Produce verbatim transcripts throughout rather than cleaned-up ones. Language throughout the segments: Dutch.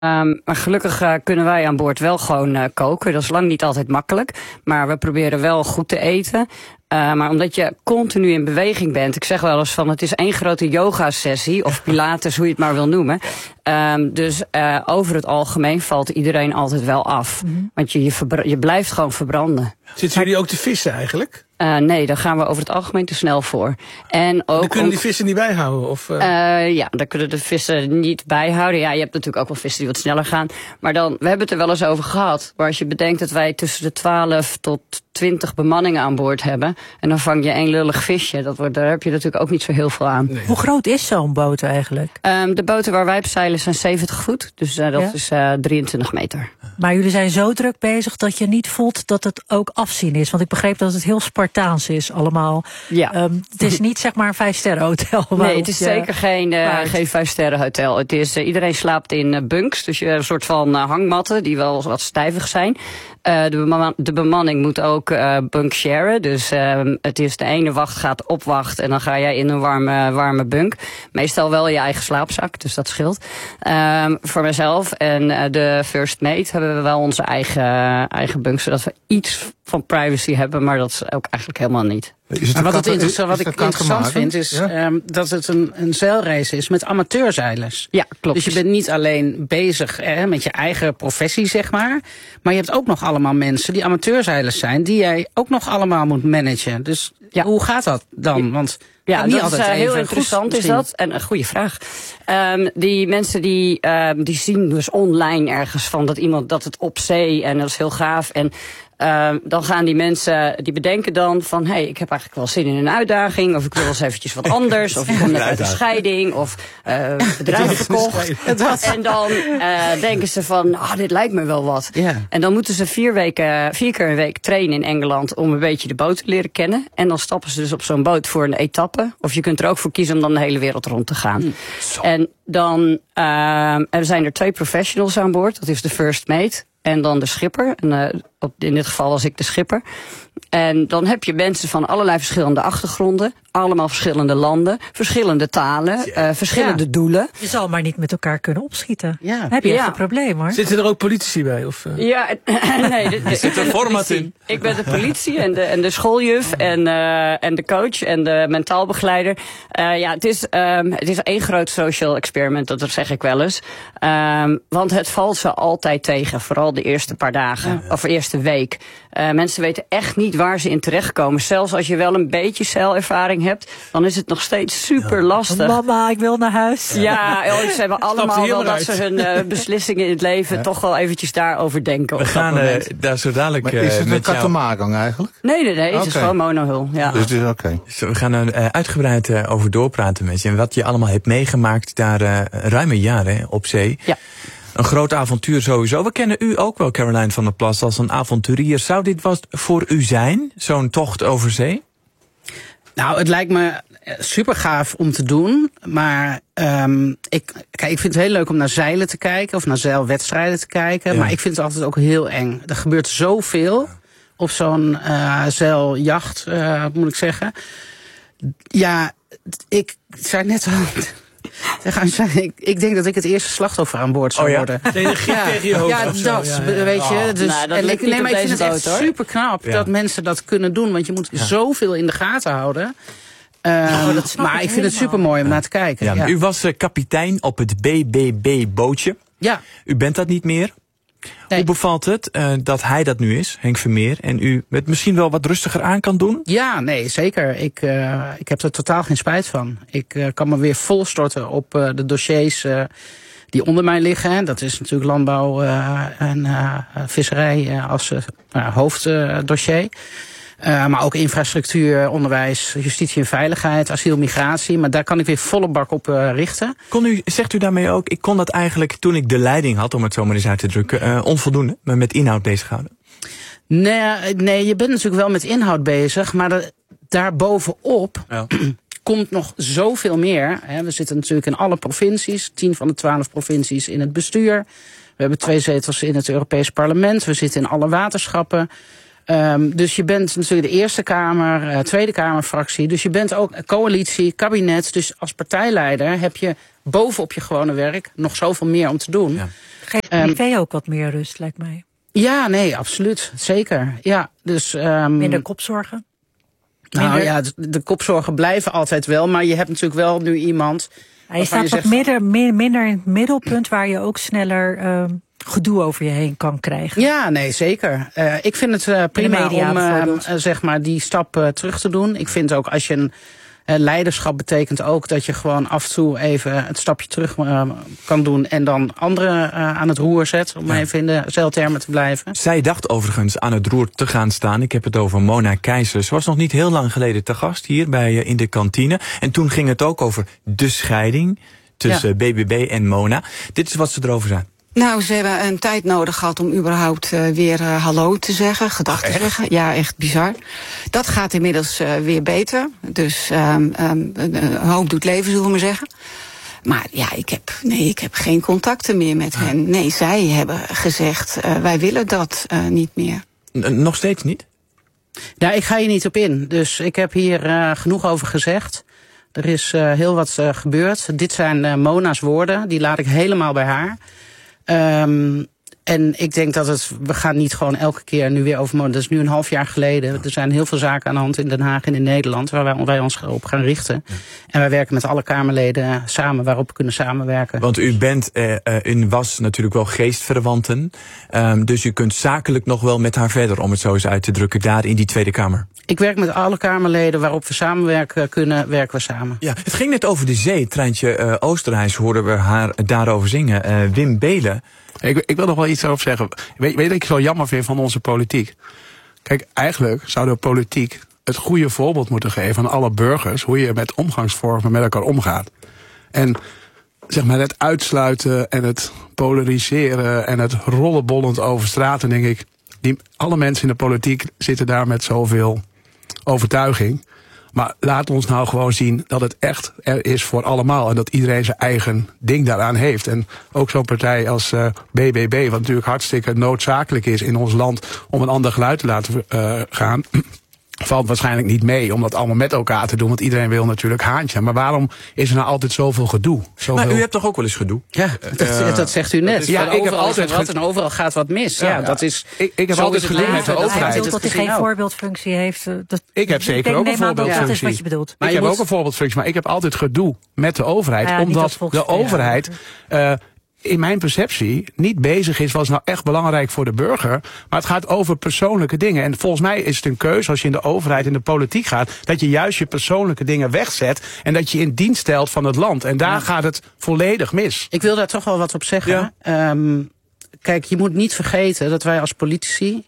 Um, maar gelukkig uh, kunnen wij aan boord wel gewoon uh, koken. Dat is lang niet altijd makkelijk. Maar we proberen wel goed te eten. Uh, maar omdat je continu in beweging bent. Ik zeg wel eens van het is één grote yoga-sessie. Of pilates, hoe je het maar wil noemen. Um, dus uh, over het algemeen valt iedereen altijd wel af. Mm-hmm. Want je, je, verbra- je blijft gewoon verbranden. Zitten jullie ook te vissen eigenlijk? Uh, nee, daar gaan we over het algemeen te snel voor. En ook dan kunnen die vissen niet bijhouden? Of, uh... Uh, ja, daar kunnen de vissen niet bijhouden. Ja, je hebt natuurlijk ook wel vissen die wat sneller gaan. Maar dan, we hebben het er wel eens over gehad. Maar als je bedenkt dat wij tussen de twaalf tot twintig bemanningen aan boord hebben. En dan vang je één lullig visje. Dat wordt, daar heb je natuurlijk ook niet zo heel veel aan. Nee. Hoe groot is zo'n boot eigenlijk? Um, de boten waar wij op zeilen zijn zeventig voet. Dus uh, dat ja? is uh, drieëntwintig meter. Maar jullie zijn zo druk bezig dat je niet voelt dat het ook afzien is. Want ik begreep dat het heel Spartaans is allemaal. Ja. Um, het is niet zeg maar een vijfsterren hotel. Nee, het is je... zeker geen, uh, geen vijfsterren hotel. Het is, uh, iedereen slaapt in uh, bunks. Dus je hebt een soort van uh, hangmatten die wel wat stijvig zijn. Uh, de, bema- de bemanning moet ook uh, bunk sharen. Dus uh, het is de ene wacht gaat op wacht en dan ga jij in een warme, warme bunk. Meestal wel je eigen slaapzak, dus dat scheelt. Uh, voor mezelf en uh, de first mate hebben we wel onze eigen, uh, eigen bunk, zodat we iets van privacy hebben, maar dat is ook eigenlijk helemaal niet. Maar wat, het interessa- wat ik interessant vind is ja? um, dat het een, een zeilrace is met amateurzeilers. Ja, klopt. Dus je bent niet alleen bezig eh, met je eigen professie, zeg maar. Maar je hebt ook nog allemaal mensen die amateurzeilers zijn, die jij ook nog allemaal moet managen. Dus ja. Hoe gaat dat dan? Want ja, niet dat altijd is uh, heel even interessant goed, is dat. En een goede vraag. Um, die mensen die, um, die zien dus online ergens van dat iemand dat het op zee en dat is heel gaaf. En Uh, dan gaan die mensen, die bedenken dan van, hé, hey, ik heb eigenlijk wel zin in een uitdaging, of ik wil eens eventjes wat anders, of ik kom net uit een scheiding, of uh, bedrijf verkocht. En dan uh, denken ze van, ah, oh, dit lijkt me wel wat. Yeah. En dan moeten ze vier weken, vier keer een week trainen in Engeland om een beetje de boot te leren kennen. En dan stappen ze dus op zo'n boot voor een etappe. Of je kunt er ook voor kiezen om dan de hele wereld rond te gaan. Mm. En dan uh, er zijn er twee professionals aan boord. Dat is de first mate. En dan de schipper. En, uh, op, in dit geval was ik de schipper. En dan heb je mensen van allerlei verschillende achtergronden. Allemaal verschillende landen. Verschillende talen. Uh, verschillende ja. doelen. Je zal maar niet met elkaar kunnen opschieten. Ja. Dan heb je ja. echt een probleem, hoor. Zitten er ook politici bij? Of, uh? Ja, nee. De, de, zit er format in? Ik ben de politie en de, en de schooljuf en, uh, en de coach en de mentaal begeleider. Uh, ja, het is, um, het is één groot social experiment, dat zeg ik wel eens. Um, want het valt ze altijd tegen. Vooral de eerste paar dagen. Ja, ja. Of de eerste week. Uh, mensen weten echt niet waar ze in terechtkomen. Zelfs als je wel een beetje zeilervaring hebt, dan is het nog steeds super ja. lastig. Mama, ik wil naar huis. Ja, ja ze hebben allemaal wel dat ze hun uh, beslissingen in het leven ja. toch wel eventjes daarover denken. We gaan uh, daar zo dadelijk uh, is het met een katamagang eigenlijk? Nee, nee, nee. Het okay. is gewoon monohull. Ja. Dus het is oké. Okay. We gaan er uh, uitgebreid uh, over doorpraten met je. En wat je allemaal hebt meegemaakt daar uh, ruim een jaar hè, op zee. Ja. Een groot avontuur sowieso. We kennen u ook wel, Caroline van der Plas, als een avonturier. Zou dit wat voor u zijn, zo'n tocht over zee? Nou, het lijkt me super gaaf om te doen. Maar um, ik, kijk, ik vind het heel leuk om naar zeilen te kijken. Of naar zeilwedstrijden te kijken. Ja. Maar ik vind het altijd ook heel eng. Er gebeurt zoveel op zo'n uh, zeiljacht, uh, moet ik zeggen. Ja, ik zei net al... Ik, ik denk dat ik het eerste slachtoffer aan boord zou oh ja? worden. Nee, de giet ja. tegen je hoofd. Ja, dat, ja, ja, ja. weet je. Oh. Dus, nou, dat en ik, nee, maar ik vind het echt super knap ja. dat mensen dat kunnen doen. Want je moet ja. zoveel in de gaten houden. Uh, oh, dat maar ik, ik vind het super mooi om ja. naar te kijken. Ja, ja. U was uh, kapitein op het B B B-bootje. Ja. U bent dat niet meer. Nee. Hoe bevalt het uh, dat hij dat nu is, Henk Vermeer, en u het misschien wel wat rustiger aan kan doen? Ja, nee, zeker. Ik, uh, ik heb er totaal geen spijt van. Ik uh, kan me weer volstorten op uh, de dossiers uh, die onder mij liggen. Dat is natuurlijk landbouw uh, en uh, visserij uh, als uh, hoofddossier. Uh, Uh, maar ook infrastructuur, onderwijs, justitie en veiligheid, asiel, migratie. Maar daar kan ik weer volle bak op uh, richten. Kon u, zegt u daarmee ook, ik kon dat eigenlijk toen ik de leiding had, om het zo maar eens uit te drukken, uh, onvoldoende, me met inhoud bezighouden? Nee, nee, je bent natuurlijk wel met inhoud bezig, maar de, daarbovenop ja. komt nog zoveel meer. Hè. We zitten natuurlijk in alle provincies, tien van de twaalf provincies in het bestuur. We hebben twee zetels in het Europees Parlement. We zitten in alle waterschappen. Um, dus je bent natuurlijk de Eerste Kamer, uh, Tweede Kamerfractie. Dus je bent ook coalitie, kabinet. Dus als partijleider heb je bovenop je gewone werk nog zoveel meer om te doen. Ja. Geeft privé um, ook wat meer rust, lijkt mij. Ja, nee, absoluut. Zeker. Ja, dus, um, minder kopzorgen? Nou minder... ja, de, de kopzorgen blijven altijd wel. Maar je hebt natuurlijk wel nu iemand... Ja, je staat je wat zegt, minder, minder in het middelpunt waar je ook sneller... Um, gedoe over je heen kan krijgen. Ja, nee, zeker. Uh, ik vind het uh, prima media, om uh, uh, zeg maar die stap uh, terug te doen. Ik vind ook als je een uh, leiderschap betekent ook dat je gewoon af en toe even het stapje terug uh, kan doen en dan anderen uh, aan het roer zet, om ja. even in de zeiltermen te blijven. Zij dacht overigens aan het roer te gaan staan. Ik heb het over Mona Keijzer. Ze was nog niet heel lang geleden te gast hier bij uh, in de kantine. En toen ging het ook over de scheiding tussen ja. B B B en Mona. Dit is wat ze erover zei. Nou, ze hebben een tijd nodig gehad om überhaupt uh, weer uh, hallo te zeggen, gedag te zeggen. Ja, echt bizar. Dat gaat inmiddels uh, weer beter. Dus um, um, uh, hoop doet leven, zullen we maar zeggen. Maar ja, ik heb, nee, ik heb geen contacten meer met ja. hen. Nee, zij hebben gezegd, uh, wij willen dat uh, niet meer. N- nog steeds niet? Ja, ik ga hier niet op in. Dus ik heb hier uh, genoeg over gezegd. Er is uh, heel wat uh, gebeurd. Dit zijn uh, Mona's woorden, die laat ik helemaal bij haar. Um, en ik denk dat het, we gaan niet gewoon elke keer nu weer over Mona. Dat is nu een half jaar geleden. Er zijn heel veel zaken aan de hand in Den Haag en in Nederland waar wij, wij ons op gaan richten. Ja. En wij werken met alle Kamerleden samen waarop we kunnen samenwerken. Want u bent, uh, u was natuurlijk wel geestverwanten. Um, dus u kunt zakelijk nog wel met haar verder, om het zo eens uit te drukken, daar in die Tweede Kamer. Ik werk met alle Kamerleden waarop we samenwerken kunnen, werken we samen. Ja, het ging net over de zee. Treintje uh, Oosterhuis hoorden we haar daarover zingen. Uh, Wim Beelen. Ik, ik wil nog wel iets over zeggen. Weet, weet dat ik zo jammer vind van onze politiek? Kijk, eigenlijk zou de politiek het goede voorbeeld moeten geven aan alle burgers hoe je met omgangsvormen met elkaar omgaat. En zeg maar het uitsluiten en het polariseren en het rollenbollend over straten, denk ik, die, alle mensen in de politiek zitten daar met zoveel overtuiging. Maar laat ons nou gewoon zien dat het echt er is voor allemaal. En dat iedereen zijn eigen ding daaraan heeft. En ook zo'n partij als uh, B B B, wat natuurlijk hartstikke noodzakelijk is in ons land om een ander geluid te laten uh, gaan, valt waarschijnlijk niet mee om dat allemaal met elkaar te doen. Want iedereen wil natuurlijk haantje. Maar waarom is er nou altijd zoveel gedoe? Zoveel... Maar u hebt toch ook wel eens gedoe? Ja, dat, uh, dat zegt u net. Ja, ik heb altijd wat en overal gaat wat mis. Ja, ja, dat is, ik, ik heb altijd gedoe met de overheid. Hij bedoelt dat hij geen voorbeeldfunctie heeft. Dat, ik heb zeker denk, ook een voorbeeldfunctie. Dat is wat je bedoelt. Maar ik je heb moet... ook een voorbeeldfunctie, maar ik heb altijd gedoe met de overheid. Ja, omdat de overheid... Uh, in mijn perceptie niet bezig is wat is nou echt belangrijk voor de burger. Maar het gaat over persoonlijke dingen. En volgens mij is het een keuze als je in de overheid, in de politiek gaat, dat je juist je persoonlijke dingen wegzet en dat je in dienst stelt van het land. En daar ja. gaat het volledig mis. Ik wil daar toch wel wat op zeggen. Ja. Um, kijk, je moet niet vergeten dat wij als politici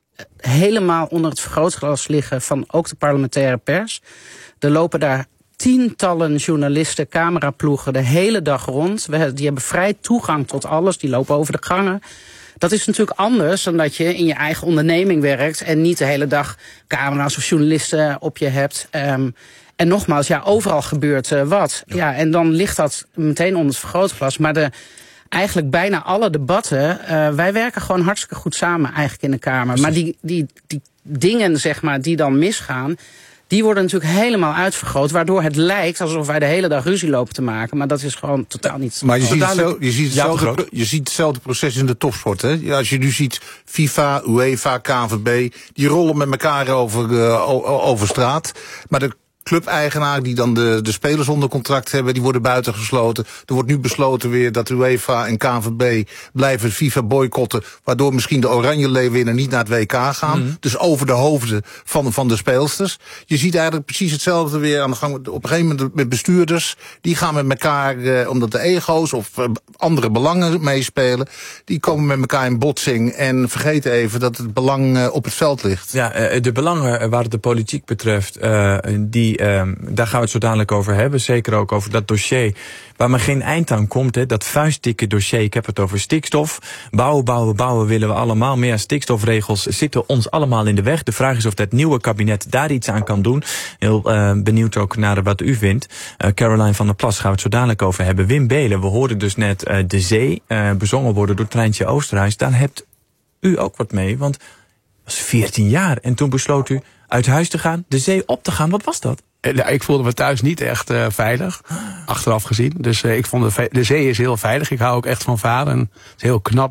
helemaal onder het vergrootglas liggen van ook de parlementaire pers. Er lopen daar tientallen journalisten, cameraploegen de hele dag rond. We, die hebben vrij toegang tot alles. Die lopen over de gangen. Dat is natuurlijk anders dan dat je in je eigen onderneming werkt en niet de hele dag camera's of journalisten op je hebt. Um, en nogmaals, ja, overal gebeurt uh, wat. Ja. ja, en dan ligt dat meteen onder het vergrootglas. Maar de, eigenlijk bijna alle debatten, uh, wij werken gewoon hartstikke goed samen eigenlijk in de Kamer. Maar die, die, die dingen, zeg maar, die dan misgaan, die worden natuurlijk helemaal uitvergroot, waardoor het lijkt alsof wij de hele dag ruzie lopen te maken. Maar dat is gewoon totaal niet. Maar je ziet, hetzelfde, je, ziet hetzelfde, je ziet hetzelfde proces in de topsport. Hè? Ja, als je nu ziet FIFA, UEFA, K N V B, die rollen met elkaar over, uh, over straat. Maar de clubeigenaar die dan de, de spelers onder contract hebben, die worden buitengesloten. Er wordt nu besloten weer dat UEFA en K N V B blijven FIFA boycotten, waardoor misschien de Oranje Leeuwinnen niet naar het W K gaan. Mm-hmm. Dus over de hoofden van, van de speelsters. Je ziet eigenlijk precies hetzelfde weer aan de gang op een gegeven moment met bestuurders. Die gaan met elkaar, eh, omdat de ego's of eh, andere belangen meespelen, die komen met elkaar in botsing en vergeten even dat het belang eh, op het veld ligt. Ja, uh, de belangen waar het de politiek betreft, uh, die Um, daar gaan we het zo dadelijk over hebben. Zeker ook over dat dossier waar maar geen eind aan komt. Hè, dat vuistdikke dossier. Ik heb het over stikstof. Bouwen, bouwen, bouwen willen we allemaal. Maar ja, stikstofregels zitten ons allemaal in de weg. De vraag is of dat nieuwe kabinet daar iets aan kan doen. Heel uh, benieuwd ook naar wat u vindt. Uh, Caroline van der Plas gaan we het zo dadelijk over hebben. Wim Beelen, we hoorden dus net uh, De Zee uh, bezongen worden door Treintje Oosterhuis. Daar hebt u ook wat mee, want was veertien jaar. En toen besloot u uit huis te gaan, de zee op te gaan. Wat was dat? Ja, ik voelde me thuis niet echt uh, veilig, achteraf gezien. Dus uh, ik vond de, de zee is heel veilig. Ik hou ook echt van varen. Het is heel knap